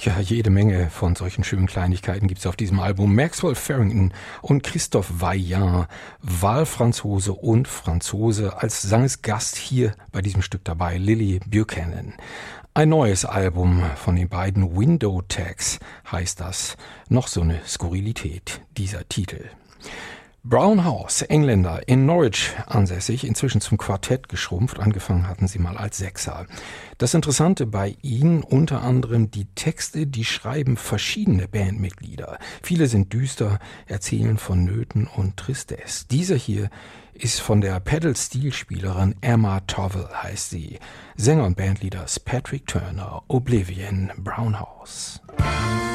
Ja, jede Menge von solchen schönen Kleinigkeiten gibt's auf diesem Album. Maxwell Farrington und Christophe Vaillant, Wahlfranzose und Franzose, als Sangesgast hier bei diesem Stück dabei, Lily Buchanan. Ein neues Album von den beiden, Window Tags heißt das. Noch so eine Skurrilität, dieser Titel. Brown House, Engländer, in Norwich ansässig, inzwischen zum Quartett geschrumpft. Angefangen hatten sie mal als Sechser. Das Interessante bei ihnen unter anderem die Texte, die schreiben verschiedene Bandmitglieder. Viele sind düster, erzählen von Nöten und Tristesse. Dieser hier ist von der Pedal-Steel-Spielerin Emma Tovell, heißt sie. Sänger und Bandleaders Patrick Turner, Oblivion, Brown House.